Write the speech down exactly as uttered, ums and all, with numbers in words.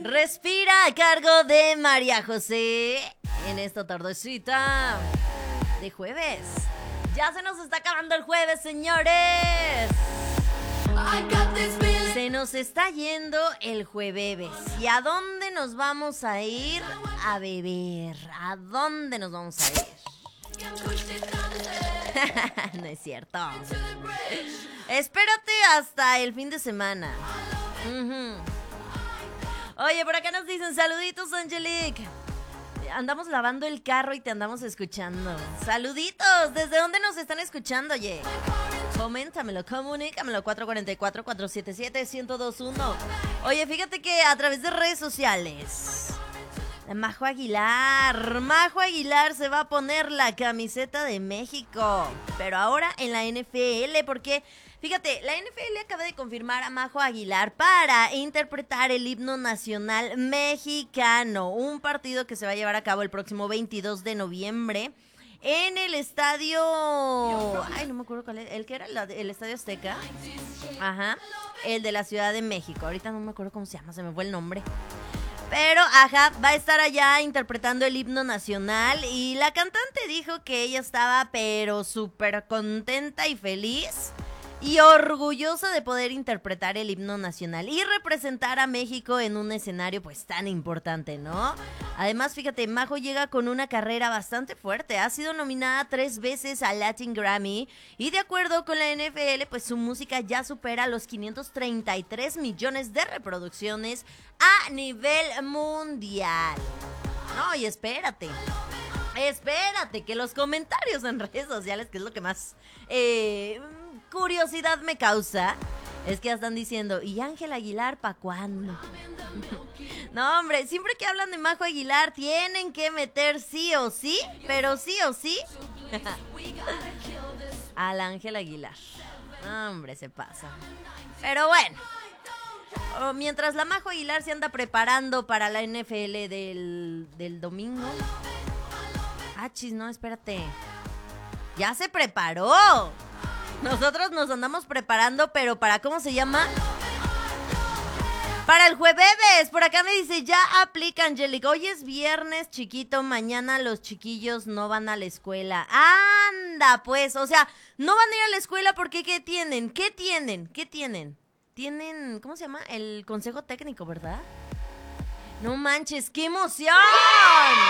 Respira a cargo de María José en esta tardecita de jueves. Ya se nos está acabando el jueves, señores. Se nos está yendo el jueves. ¿Y a dónde nos vamos a ir a beber? ¿A dónde nos vamos a ir? No es cierto. Espérate hasta el fin de semana. Uh-huh. Oye, por acá nos dicen saluditos, Angelique. Andamos lavando el carro y te andamos escuchando. Saluditos, ¿desde dónde nos están escuchando, oye? Coméntamelo, comunícamelo, cuatro cuatro cuatro, cuatro siete siete, uno cero dos uno. Oye, fíjate que a través de redes sociales, Majo Aguilar, Majo Aguilar se va a poner la camiseta de México, pero ahora en la N F L, porque fíjate, la N F L acaba de confirmar a Majo Aguilar para interpretar el himno nacional mexicano, un partido que se va a llevar a cabo el próximo veintidós de noviembre en el estadio, ay, no me acuerdo cuál es, el que era el, el Estadio Azteca, ajá, el de la Ciudad de México, ahorita no me acuerdo cómo se llama, se me fue el nombre. Pero, ajá, va a estar allá interpretando el himno nacional y la cantante dijo que ella estaba pero súper contenta y feliz y orgullosa de poder interpretar el himno nacional y representar a México en un escenario pues tan importante, ¿no? Además, fíjate, Majo llega con una carrera bastante fuerte, ha sido nominada tres veces al Latin Grammy y de acuerdo con la N F L, pues su música ya supera los quinientos treinta y tres millones de reproducciones a nivel mundial. No, y espérate, espérate, que los comentarios en redes sociales, que es lo que más eh, curiosidad me causa, es que ya están diciendo, ¿y Ángel Aguilar pa' cuándo? No, hombre, siempre que hablan de Majo Aguilar tienen que meter sí o sí, pero sí o sí al Ángel Aguilar. No, hombre, se pasa. Pero bueno, oh, mientras la Majo Aguilar se anda preparando para la N F L del, del domingo. Ah, chis, no, espérate. Ya se preparó. Nosotros nos andamos preparando, pero ¿para cómo se llama? Para el jueves. Por acá me dice, ya aplica, Angélica. Hoy es viernes, chiquito. Mañana los chiquillos no van a la escuela. Anda, pues. O sea, no van a ir a la escuela porque ¿qué tienen? ¿Qué tienen? ¿Qué tienen? Tienen, ¿cómo se llama? El consejo técnico, ¿verdad? No manches, ¡qué emoción!